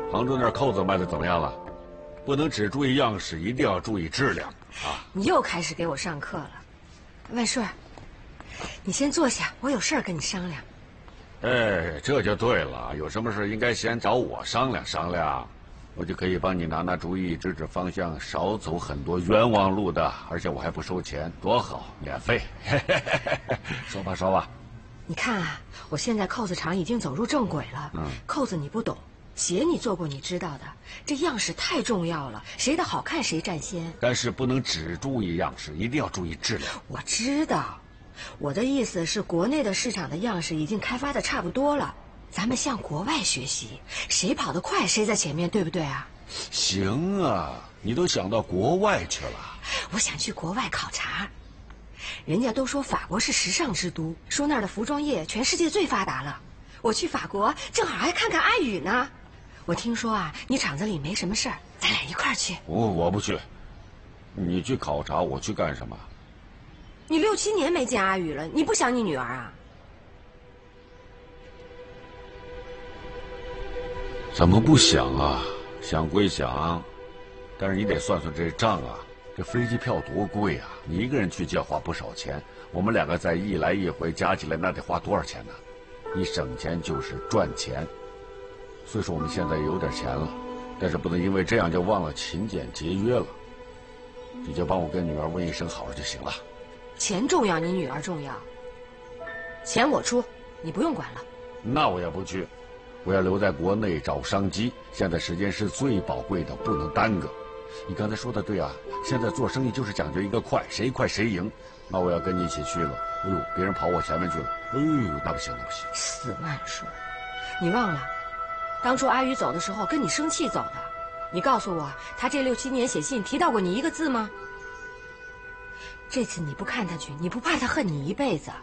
杭州那扣子卖的怎么样了？不能只注意样式，一定要注意质量啊！ 你又开始给我上课了，万顺，你先坐下，我有事儿跟你商量。 哎，这就对了，有什么事应该先找我商量商量，我就可以帮你拿主意，指指方向，少走很多冤枉路的，而且我还不收钱，多好，免费。说吧说吧。 你看啊，我现在扣子厂已经走入正轨了。扣子你不懂，鞋你做过，你知道的，这样式太重要了，谁的好看谁占先。 但是不能只注意样式，一定要注意质量。 我知道。我的意思是，国内的市场的样式已经开发的差不多了，咱们向国外学习，谁跑得快谁在前面，对不对啊？ 行啊，你都想到国外去了。 我想去国外考察，人家都说法国是时尚之都，说那儿的服装业全世界最发达了。我去法国正好还看看阿宇呢。我听说啊，你厂子里没什么事儿，咱俩一块儿去。 我不去，你去考察，我去干什么？ 你6、7年没见阿宇了，你不想你女儿啊？ 怎么不想啊？想归想，但是你得算算这账啊，这飞机票多贵啊！你一个人去就要花不少钱，我们2个再一来一回加起来，那得花多少钱呢？你省钱就是赚钱。虽说我们现在有点钱了，但是不能因为这样就忘了勤俭节约了。你就帮我跟女儿问一声好就行了。 钱重要，你女儿重要。钱我出，你不用管了。 那我也不去，我要留在国内找商机。现在时间是最宝贵的，不能耽搁。你刚才说的对啊，现在做生意就是讲究一个快，谁快谁赢。那我要跟你一起去了，哎呦，别人跑我前面去了，哎呦，那不行，那不行。 死万顺，你忘了，当初阿宇走的时候跟你生气走的，你告诉我，他这6、7年写信提到过你一个字吗？这次你不看他去，你不怕他恨你一辈子？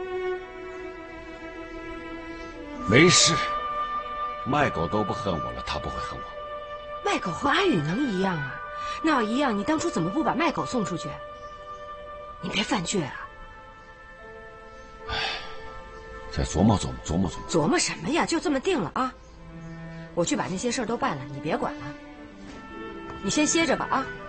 没事，卖狗都不恨我了，他不会恨我。 卖狗和阿宇能一样啊？那要一样，你当初怎么不把卖狗送出去？你别犯倔啊！ 唉，再琢磨琢磨，琢磨琢磨。 琢磨什么呀？就这么定了啊！我去把那些事儿都办了，你别管了。你先歇着吧啊！